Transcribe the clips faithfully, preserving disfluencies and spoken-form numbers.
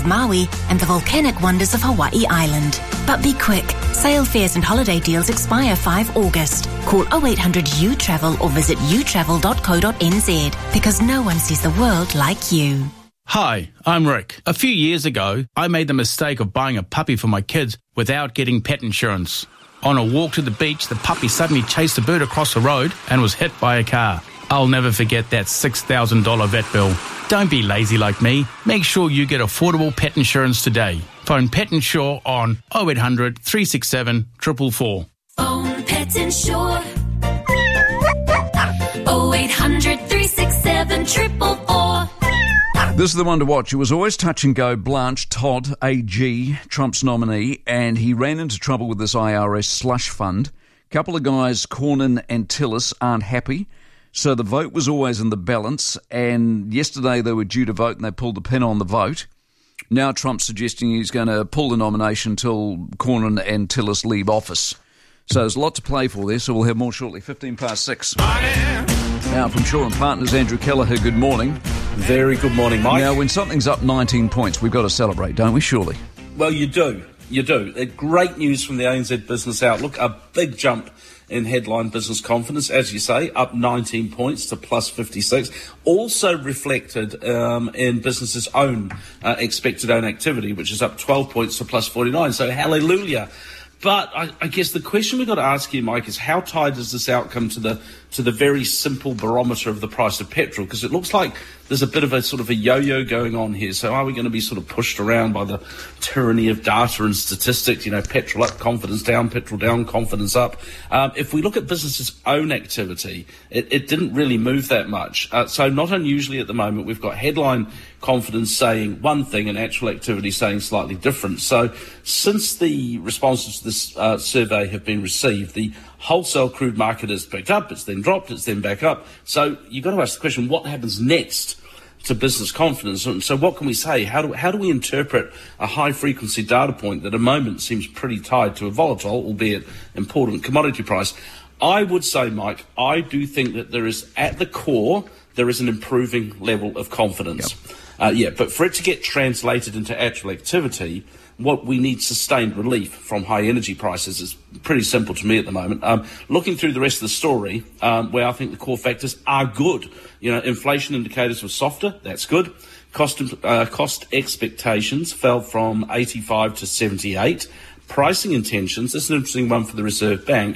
Maui and the volcanic wonders of Hawaii Island. But be quick, sail fares and holiday deals expire the fifth of August. Call oh eight hundred U travel or visit u travel dot co dot n z because no one sees the world like you. Hi, I'm Rick. A few years ago, I made the mistake of buying a puppy for my kids without getting pet insurance. On a walk to the beach, the puppy suddenly chased a bird across the road and was hit by a car. I'll never forget that six thousand dollars vet bill. Don't be lazy like me. Make sure you get affordable pet insurance today. Phone Pet Insure on oh eight hundred, three six seven, four four four. Phone Pet Insure. oh eight hundred, three six seven, four four four. This is the one to watch. It was always touch and go. Blanche Todd, A G, Trump's nominee, and he ran into trouble with this I R S slush fund. A couple of guys, Cornyn and Tillis, aren't happy. So the vote was always in the balance, and yesterday they were due to vote and they pulled the pin on the vote. Now Trump's suggesting he's going to pull the nomination until Cornyn and Tillis leave office. So there's a lot to play for there, so we'll have more shortly. fifteen past six. Now from Shaw and Partners, Andrew Kelleher, good morning. Very good morning, Mike. Now when something's up nineteen points, we've got to celebrate, don't we, surely? Well, you do. You do. Uh, great news from the A N Z Business Outlook. A big jump in headline business confidence, as you say, up nineteen points to plus fifty-six. Also reflected um, in businesses' own uh, expected own activity, which is up twelve points to plus forty-nine. So hallelujah. But I, I guess the question we've got to ask you, Mike, is how tied is this outcome to the to the very simple barometer of the price of petrol? Because it looks like there's a bit of a sort of a yo-yo going on here. So are we going to be sort of pushed around by the tyranny of data and statistics? You know, petrol up, confidence down, petrol down, confidence up. Um, if we look at businesses' own activity, it, it didn't really move that much. Uh, so not unusually at the moment, we've got headline confidence saying one thing and actual activity saying slightly different. So since the responses to this uh, survey have been received, the wholesale crude market has picked up, it's then dropped, it's then back up. So you've got to ask the question, what happens next to business confidence? And so what can we say? How do, how do we interpret a high-frequency data point that at the moment seems pretty tied to a volatile, albeit important, commodity price? I would say, Mike, I do think that there is, at the core, there is an improving level of confidence. Yep. Uh, yeah, but for it to get translated into actual activity, what we need sustained relief from high energy prices is pretty simple to me at the moment. Um, looking through the rest of the story, um, where I think the core factors are good. You know, inflation indicators were softer, that's good. Cost uh, cost expectations fell from eighty-five to seventy-eight. Pricing intentions, this is an interesting one for the Reserve Bank.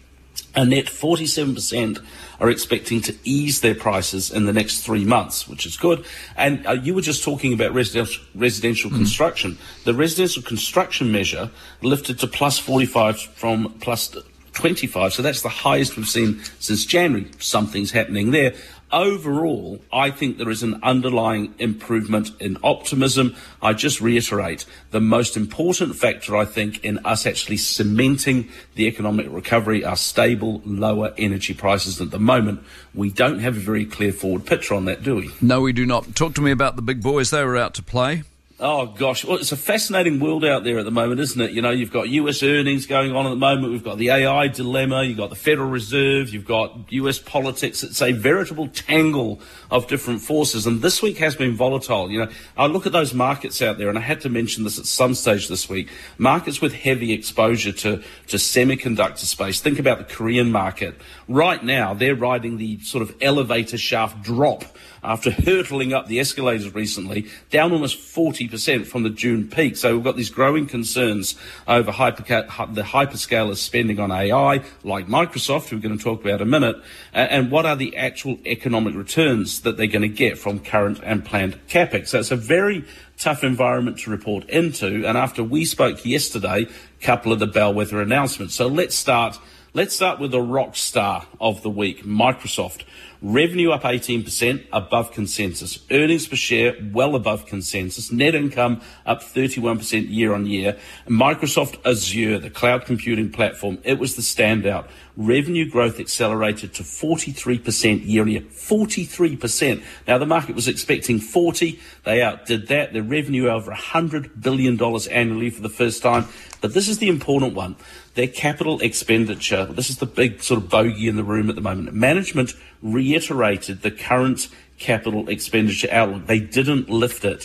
A net forty-seven percent are expecting to ease their prices in the next three months, which is good. And uh, you were just talking about residential, residential mm. construction. The residential construction measure lifted to plus forty-five from plus twenty-five, so that's the highest we've seen since January. Something's happening there. Overall, I think there is an underlying improvement in optimism. I just reiterate, the most important factor, I think, in us actually cementing the economic recovery are stable, lower energy prices. At the moment, we don't have a very clear forward picture on that, do we? No, we do not. Talk to me about the big boys. They were out to play. Oh, gosh. Well, it's a fascinating world out there at the moment, isn't it? You know, you've got U S earnings going on at the moment. We've got the A I dilemma. You've got the Federal Reserve. You've got U S politics. It's a veritable tangle of different forces. And this week has been volatile. You know, I look at those markets out there, and I had to mention this at some stage this week. Markets with heavy exposure to, to semiconductor space. Think about the Korean market. Right now, they're riding the sort of elevator shaft drop after hurtling up the escalators recently, down almost forty percent from the June peak. So we've got these growing concerns over hyper, the hyperscalers spending on A I, like Microsoft, who we're going to talk about in a minute, and what are the actual economic returns that they're going to get from current and planned capex. So it's a very tough environment to report into, and after we spoke yesterday, a couple of the bellwether announcements. So let's start, let's start with the rock star of the week, Microsoft. Revenue up eighteen percent, above consensus. Earnings per share well above consensus. Net income up thirty-one percent year on year. Microsoft Azure, the cloud computing platform, it was the standout. Revenue growth accelerated to forty-three percent year on year. forty-three percent. Now, the market was expecting forty. They outdid that. Their revenue over one hundred billion dollars annually for the first time. But this is the important one. Their capital expenditure, this is the big sort of bogey in the room at the moment. Management reiterated the current capital expenditure outlook. They didn't lift it.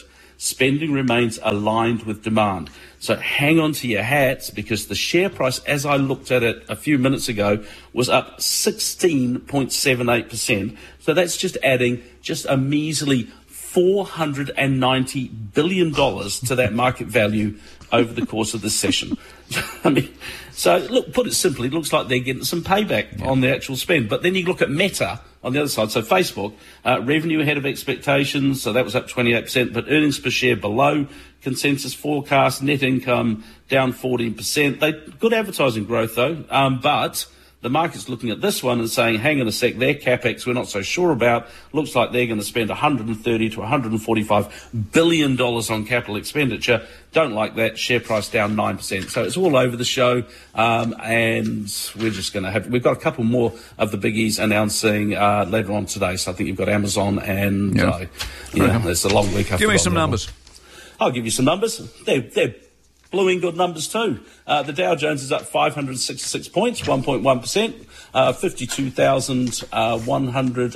spending remains aligned with demand. So hang on to your hats, because the share price, as I looked at it a few minutes ago, was up sixteen point seven eight percent. So that's just adding just a measly four hundred ninety billion dollars to that market value over the course of this session. I mean, so look, put it simply, it looks like they're getting some payback yeah. on the actual spend. But then you look at Meta on the other side. So Facebook, uh, revenue ahead of expectations, so that was up twenty-eight percent, but earnings per share below consensus forecast, net income down fourteen percent. They good advertising growth though, um, but the market's looking at this one and saying, hang on a sec, their capex we're not so sure about. Looks like they're going to spend one hundred thirty to one hundred forty-five billion dollars on capital expenditure. Don't like that. Share price down nine percent. So it's all over the show, um, and we're just going to have, we've got a couple more of the biggies announcing uh, later on today. So I think you've got Amazon and, yeah, uh, you know, there's a long week. Give me some numbers. I'll give you some numbers. They're, they're blowing good numbers too. Uh, the Dow Jones is up five hundred sixty-six points, one point one percent, uh, fifty-two thousand one hundred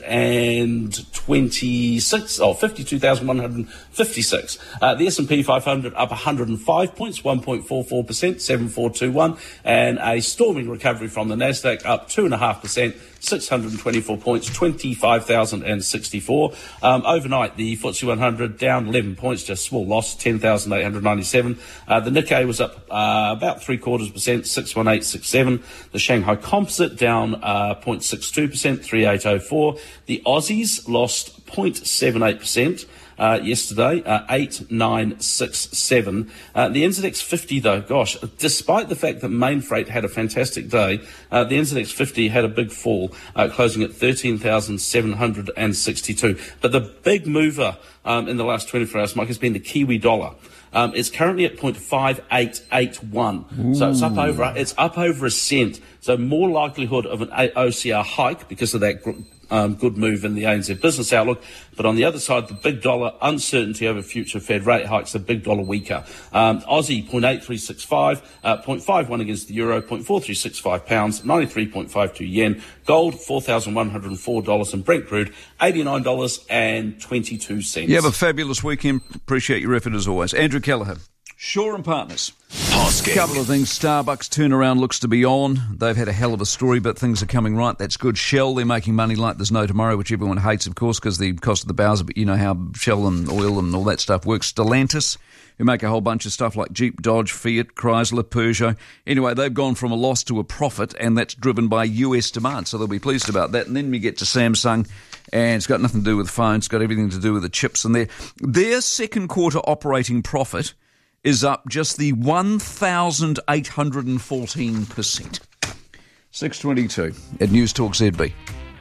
twenty-six, or fifty-two thousand one hundred fifty-six. Uh, the S and P five hundred up one hundred five points, one point four four percent, seven four two one, and a storming recovery from the Nasdaq up two point five percent, six hundred twenty-four points, twenty-five thousand sixty-four. Um, overnight, the F T S E one hundred down eleven points, just small loss, ten thousand eight hundred ninety-seven. Uh, the Nikkei was up uh, about three quarters percent, six one eight six seven. The Shanghai Composite down uh, zero point six two percent, three eight oh four. The Aussies lost zero point seven eight percent. Uh, yesterday, uh, eight nine six seven. Uh, the N Z X fifty, though, gosh, despite the fact that Mainfreight had a fantastic day, uh, the N Z X fifty had a big fall, uh, closing at thirteen thousand seven hundred sixty-two. But the big mover um, in the last twenty-four hours, Mike, has been the Kiwi dollar. Um, it's currently at zero point five eight eight one. Ooh. So it's up over it's up over a cent. So more likelihood of an O C R hike because of that gr- um, good move in the A N Z business outlook. But on the other side, the big dollar, uncertainty over future Fed rate hikes, the big dollar weaker. Um, Aussie zero point eight three six five, uh, zero point five one against the euro, zero point four three six five pounds, ninety-three point five two yen. Gold, four thousand one hundred four dollars, and Brent crude, eighty-nine dollars and twenty-two cents. You have a fabulous weekend. Appreciate your effort as always. Andrew Kelleher, Shaw and Partners. A couple of things. Starbucks turnaround looks to be on. They've had a hell of a story, but things are coming right. That's good. Shell, they're making money like there's no tomorrow, which everyone hates, of course, because the cost of the barrels, but you know how Shell and oil and all that stuff works. Stellantis, who make a whole bunch of stuff like Jeep, Dodge, Fiat, Chrysler, Peugeot. Anyway, they've gone from a loss to a profit, and that's driven by U S demand, so they'll be pleased about that. And then we get to Samsung, and it's got nothing to do with phones, it's got everything to do with the chips in there. Their second quarter operating profit is up just the one thousand eight hundred fourteen percent. six twenty-two at News Talk Z B.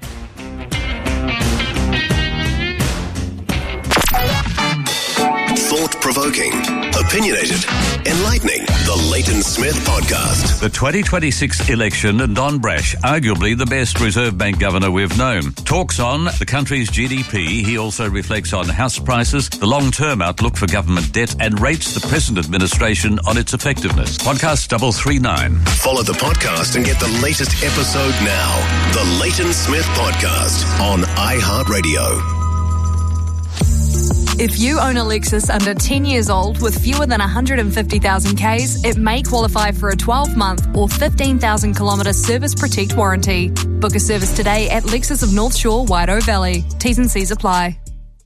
Thought-provoking, opinionated, enlightening. The Leighton Smith Podcast. The twenty twenty-six election and Don Brash, arguably the best Reserve Bank governor we've known, talks on the country's G D P. He also reflects on house prices, the long-term outlook for government debt, and rates the present administration on its effectiveness. Podcast double three nine. Follow the podcast and get the latest episode now. The Leighton Smith Podcast on iHeartRadio. If you own a Lexus under ten years old with fewer than one hundred fifty thousand kays, it may qualify for a twelve-month or fifteen thousand kilometre Service Protect warranty. Book a service today at Lexus of North Shore, Wairoa Valley. T's and C's apply.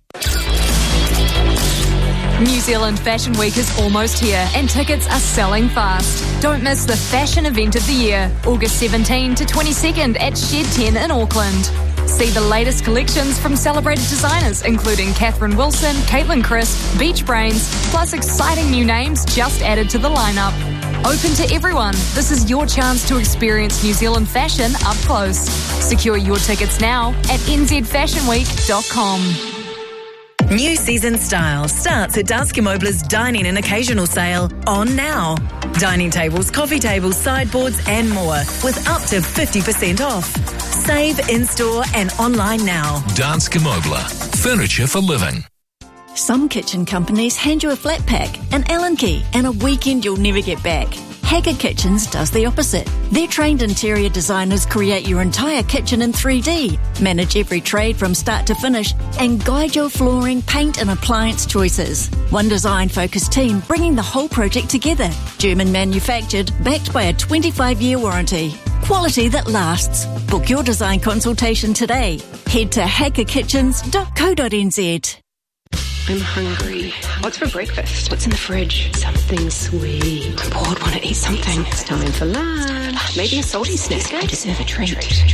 New Zealand Fashion Week is almost here and tickets are selling fast. Don't miss the fashion event of the year, August seventeenth to twenty-second at Shed ten in Auckland. See the latest collections from celebrated designers including Catherine Wilson, Caitlin Crisp, Beach Brains, plus exciting new names just added to the lineup. Open to everyone, this is your chance to experience New Zealand fashion up close. Secure your tickets now at n z fashion week dot com. New season style starts at Danske Møbler's Dining and Occasional Sale on now. Dining tables, coffee tables, sideboards and more with up to fifty percent off. Save in-store and online now. Danske Møbler. Furniture for living. Some kitchen companies hand you a flat pack, an Allen key and a weekend you'll never get back. Hacker Kitchens does the opposite. Their trained interior designers create your entire kitchen in three D, manage every trade from start to finish, and guide your flooring, paint and appliance choices. One design-focused team bringing the whole project together. German manufactured, backed by a twenty-five year warranty. Quality that lasts. Book your design consultation today. Head to hacker kitchens dot co dot n z. I'm hungry. What's for breakfast? What's in the fridge? Something sweet. I'm bored, want to eat something. It's time for lunch. Maybe a salty snack. I deserve a treat.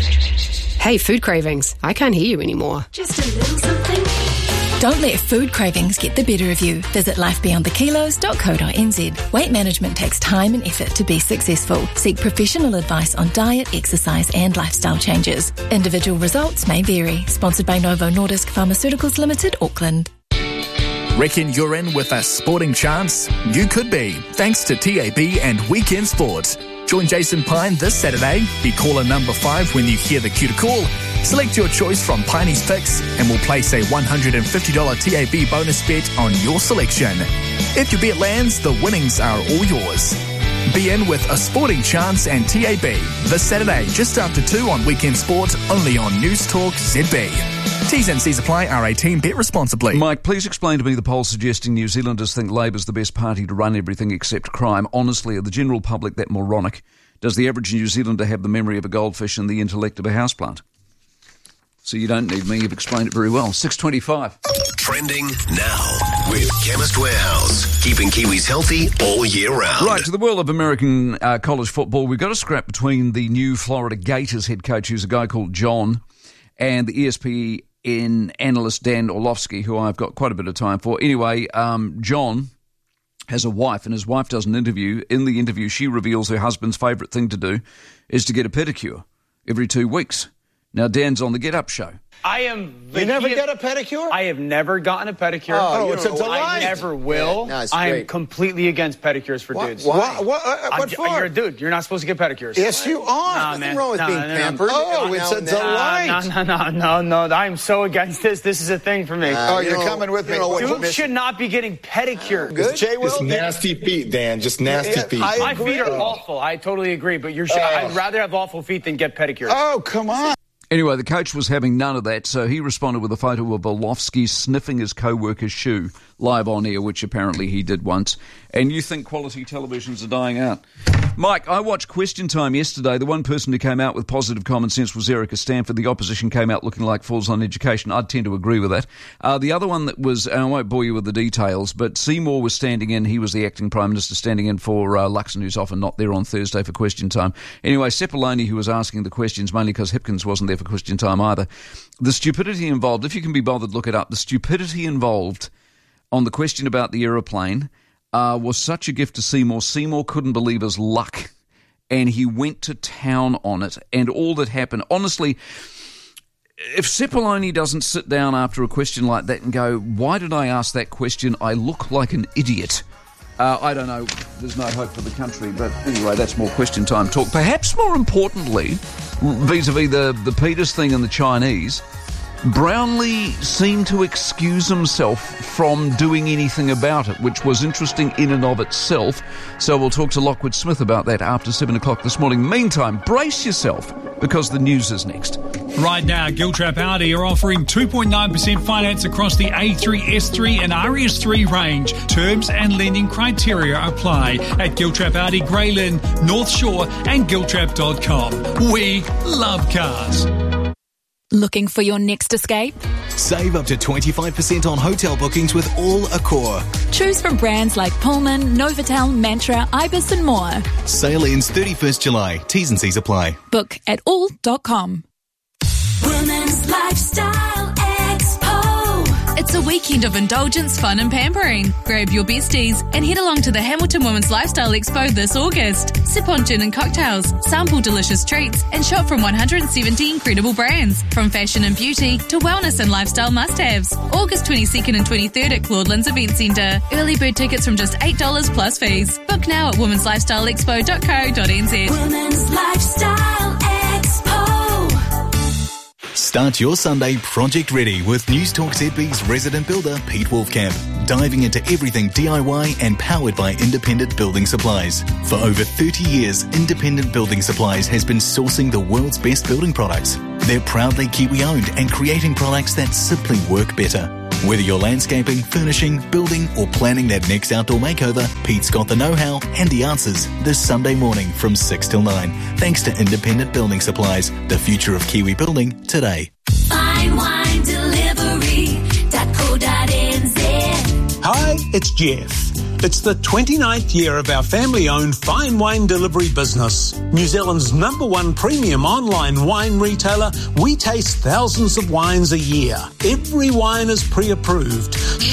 Hey, food cravings. I can't hear you anymore. Just a little something. Don't let food cravings get the better of you. Visit life beyond the kilos dot co dot n z. Weight management takes time and effort to be successful. Seek professional advice on diet, exercise and lifestyle changes. Individual results may vary. Sponsored by Novo Nordisk Pharmaceuticals Limited, Auckland. Reckon you're in with a sporting chance? You could be, thanks to T A B and Weekend Sport. Join Jason Pine this Saturday. Be caller number five when you hear the cue to call. Select your choice from Piney's picks and we'll place a one hundred fifty dollars T A B bonus bet on your selection. If your bet lands, the winnings are all yours. Be in with a sporting chance and T A B this Saturday just after two on Weekend Sport, only on News Talk Z B. T's and C's apply. R eighteen. Bet responsibly. Mike, please explain to me the poll suggesting New Zealanders think Labour's the best party to run everything except crime. Honestly, are the general public that moronic? Does the average New Zealander have the memory of a goldfish and the intellect of a houseplant? So you don't need me. You've explained it very well. six twenty-five. Trending now with Chemist Warehouse. Keeping Kiwis healthy all year round. Right, to the world of American uh, college football, we've got a scrap between the new Florida Gators head coach, who's a guy called John, and the E S P N analyst Dan Orlovsky, who I've got quite a bit of time for. Anyway, um, John has a wife, and his wife does an interview. In the interview, she reveals her husband's favourite thing to do is to get a pedicure every two weeks. Now, Dan's on the Get Up show. I am... You never get a pedicure? I have never gotten a pedicure. Oh, it's a delight. I never will. Yeah, no, it's I am great. completely against pedicures for What? dudes. Why? What, what, uh, what I'm- for? You're a dude. You're not supposed to get pedicures. Yes, you are. Nah, Nothing man. wrong with No, being no, no. pampered. Oh, it's a delight. No, no, no, no, no. I'm so against this. This is a thing for me. Uh, Oh, you you're know- coming with you me. know what Dudes you- should not be getting pedicures. Good. Jay will. Just nasty feet, Dan. Just nasty Yeah, feet. I My agree. feet are awful. I totally agree. But you're. Sh- Oh. I'd rather have awful feet than get pedicures. Oh, come on. Anyway, the coach was having none of that, so he responded with a photo of Orlovsky sniffing his co-worker's shoe live on air, which apparently he did once. And you think quality televisions are dying out. Mike, I watched Question Time yesterday. The one person who came out with positive common sense was Erica Stanford. The opposition came out looking like fools on education. I'd tend to agree with that. Uh, the other one that was, and I won't bore you with the details, but Seymour was standing in. He was the acting Prime Minister standing in for uh, Luxon, who's often not there on Thursday for Question Time. Anyway, Cepoloni, who was asking the questions, mainly because Hipkins wasn't there for Question Time either. The stupidity involved, if you can be bothered, look it up. The stupidity involved on the question about the aeroplane uh, was such a gift to Seymour. Seymour couldn't believe his luck, and he went to town on it. And all that happened, honestly, if Cepoloni doesn't sit down after a question like that and go, why did I ask that question? I look like an idiot. Uh, I don't know. There's no hope for the country. But anyway, that's more Question Time talk. Perhaps more importantly, vis-a-vis the, the Peters thing and the Chinese, Brownlee seemed to excuse himself from doing anything about it, which was interesting in and of itself. So we'll talk to Lockwood Smith about that after seven o'clock this morning. Meantime, brace yourself, because the news is next. Right now, Giltrap Audi are offering two point nine percent finance across the A three, S three and R S three range. Terms and lending criteria apply at Giltrap Audi, Greylyn, North Shore and giltrap dot com. We love cars. Looking for your next escape? Save up to twenty-five percent on hotel bookings with all Accor. Choose from brands like Pullman, Novotel, Mantra, Ibis and more. Sale ends thirty-first July. T's and C's apply. Book at all dot com. Women's Lifestyle Expo. It's a weekend of indulgence, fun and pampering. Grab your besties and head along to the Hamilton Women's Lifestyle Expo this August. Sip on gin and cocktails, sample delicious treats and shop from one hundred seventy incredible brands. From fashion and beauty to wellness and lifestyle must-haves. August twenty-second and twenty-third at Claudelands Event Centre. Early bird tickets from just eight dollars plus fees. Book now at womens lifestyle expo dot co dot n z. Women's Lifestyle Expo. Start your Sunday project ready with News Talk Z B's resident builder Pete Wolfcamp, diving into everything D I Y and powered by Independent Building Supplies. For over thirty years, Independent Building Supplies has been sourcing the world's best building products. They're proudly Kiwi-owned and creating products that simply work better. Whether you're landscaping, furnishing, building or planning that next outdoor makeover, Pete's got the know-how and the answers this Sunday morning from six till nine. Thanks to Independent Building Supplies, the future of Kiwi building today. Fine wine delivery dot co dot n z. Hi, it's Jeff. It's the twenty-ninth year of our family-owned fine wine delivery business. New Zealand's number one premium online wine retailer, we taste thousands of wines a year. Every wine is pre-approved.